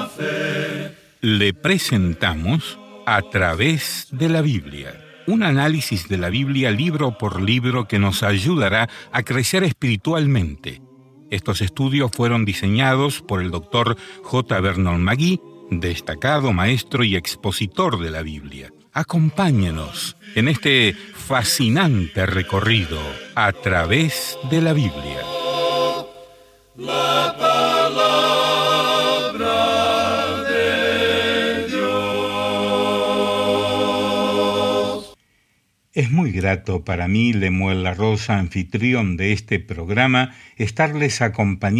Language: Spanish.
Le presentamos A través de la Biblia, un análisis de la Biblia libro por libro que nos ayudará a crecer espiritualmente. Estos estudios fueron diseñados por el Dr. J. Vernon McGee, destacado maestro y expositor de la Biblia. Acompáñenos en este fascinante recorrido a través de la Biblia. La palabra de Dios. Es muy grato para mí, Lemuel La Rosa, anfitrión de este programa, estarles acompañando